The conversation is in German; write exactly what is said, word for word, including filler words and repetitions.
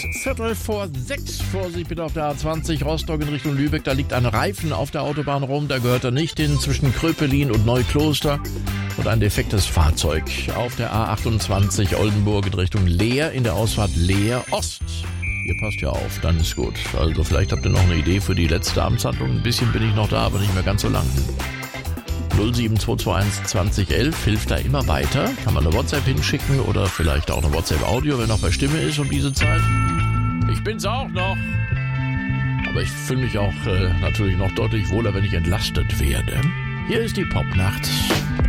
Viertel vor sechs. Vorsicht bitte auf der A zwanzig Rostock in Richtung Lübeck. Da liegt ein Reifen auf der Autobahn rum. Da gehört er nicht hin, zwischen Kröpelin und Neukloster. Und ein defektes Fahrzeug auf der A achtundzwanzig Oldenburg in Richtung Leer in der Ausfahrt Leer Ost. Ihr passt ja auf, dann ist gut. Also vielleicht habt ihr noch eine Idee für die letzte Amtshandlung. Ein bisschen bin ich noch da, aber nicht mehr ganz so lang. null sieben zwei zwei eins zwanzig elf hilft da immer weiter. Kann man eine WhatsApp hinschicken oder vielleicht auch eine WhatsApp-Audio, wenn noch bei Stimme ist um diese Zeit. Ich bin's auch noch. Aber ich fühle mich auch äh, natürlich noch deutlich wohler, wenn ich entlastet werde. Hier ist die Popnacht.